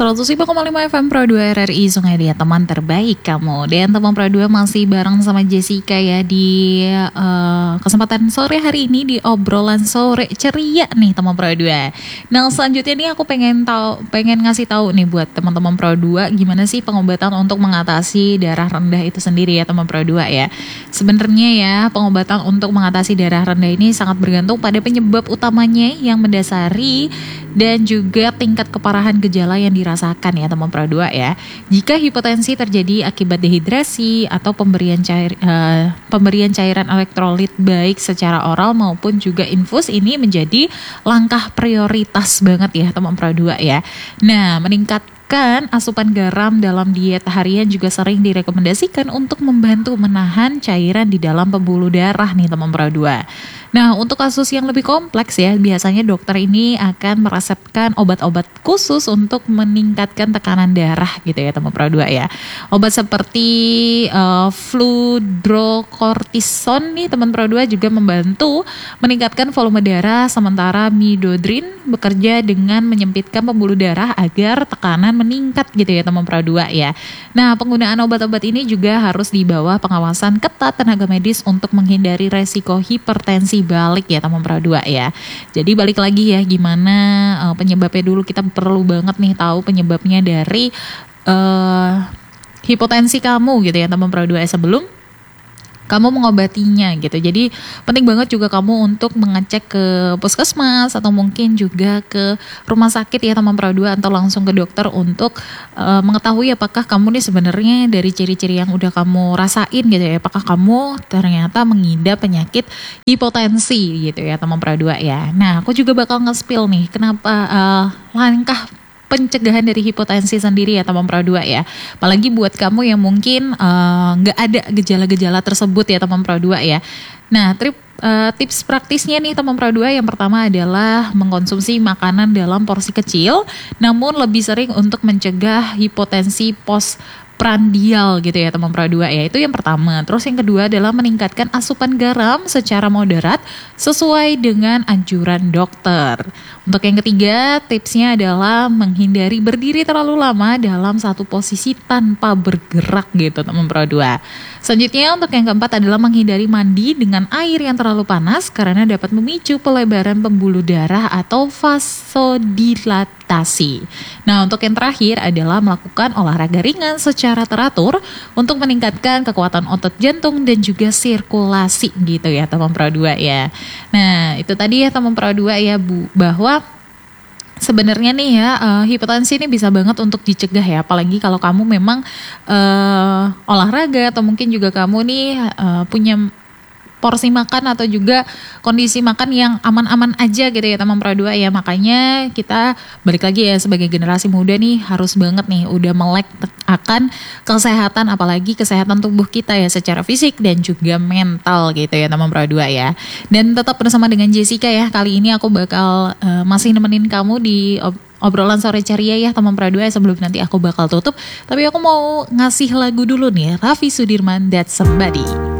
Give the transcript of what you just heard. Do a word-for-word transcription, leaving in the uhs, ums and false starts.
seratus lima koma lima F M Pro dua R R I Sungai Dia, teman terbaik kamu. Dan teman Pro dua masih bareng sama Jessica ya di uh, kesempatan sore hari ini di obrolan sore ceria nih teman Pro dua. Nah selanjutnya nih aku pengen tahu, pengen ngasih tahu nih buat teman-teman Pro dua gimana sih pengobatan untuk mengatasi darah rendah itu sendiri ya teman Pro dua ya. Sebenarnya ya pengobatan untuk mengatasi darah rendah ini sangat bergantung pada penyebab utamanya yang mendasari dan juga tingkat keparahan gejala yang dirasakan ya teman Pro dua ya. Jika hipotensi terjadi akibat dehidrasi atau pemberian cair uh, pemberian cairan elektrolit baik secara oral maupun juga infus, ini menjadi langkah prioritas banget ya teman Pro dua ya. Nah, meningkatkan asupan garam dalam diet harian juga sering direkomendasikan untuk membantu menahan cairan di dalam pembuluh darah nih teman Pro dua. Nah, untuk kasus yang lebih kompleks ya, biasanya dokter ini akan meresepkan obat-obat khusus untuk meningkatkan tekanan darah gitu ya teman Pro dua ya. Obat seperti uh, fludrocortisone nih teman Pro dua juga membantu meningkatkan volume darah, sementara midodrin bekerja dengan menyempitkan pembuluh darah agar tekanan meningkat gitu ya teman Pro dua ya. Nah, penggunaan obat-obat ini juga harus di bawah pengawasan ketat tenaga medis untuk menghindari resiko hipertensi balik ya teman Pro dua ya. Jadi balik lagi ya gimana uh, penyebabnya dulu, kita perlu banget nih tahu penyebabnya dari uh, hipotensi kamu gitu ya teman Pro dua sebelum kamu mengobatinya gitu. Jadi penting banget juga kamu untuk mengecek ke puskesmas atau mungkin juga ke rumah sakit ya teman Pro dua atau langsung ke dokter untuk uh, mengetahui apakah kamu nih sebenarnya dari ciri-ciri yang udah kamu rasain gitu ya, apakah kamu ternyata mengidap penyakit hipotensi gitu ya teman Pro dua ya. Nah, aku juga bakal nge-spill nih kenapa uh, langkah pencegahan dari hipotensi sendiri ya teman Pro dua ya. Apalagi buat kamu yang mungkin nggak uh, ada gejala-gejala tersebut ya teman Pro dua ya. Nah, trip, uh, tips praktisnya nih teman Pro dua yang pertama adalah mengkonsumsi makanan dalam porsi kecil namun lebih sering untuk mencegah hipotensi pos prandial gitu ya teman Pro dua ya. Itu yang pertama. Terus yang kedua adalah meningkatkan asupan garam secara moderat sesuai dengan anjuran dokter. Untuk yang ketiga, tipsnya adalah menghindari berdiri terlalu lama dalam satu posisi tanpa bergerak gitu teman Pro dua. Selanjutnya untuk yang keempat adalah menghindari mandi dengan air yang terlalu panas karena dapat memicu pelebaran pembuluh darah atau vasodilatasi. Nah, untuk yang terakhir adalah melakukan olahraga ringan secara teratur untuk meningkatkan kekuatan otot jantung dan juga sirkulasi gitu ya teman Pro dua ya. Nah, itu tadi ya teman Pro dua ya Bu, bahwa sebenarnya nih ya uh, hipertensi ini bisa banget untuk dicegah ya, apalagi kalau kamu memang uh, olahraga atau mungkin juga kamu nih uh, punya porsi makan atau juga kondisi makan yang aman-aman aja gitu ya teman Pro dua ya. Makanya kita balik lagi ya sebagai generasi muda nih harus banget nih udah melek akan kesehatan, apalagi kesehatan tubuh kita ya secara fisik dan juga mental gitu ya teman Pro dua ya. Dan tetap bersama dengan Jessica ya, kali ini aku bakal uh, masih nemenin kamu di ob- obrolan sore ceria ya teman Pro dua ya, sebelum nanti aku bakal tutup. Tapi aku mau ngasih lagu dulu nih, Raffi Sudirman, That's Somebody.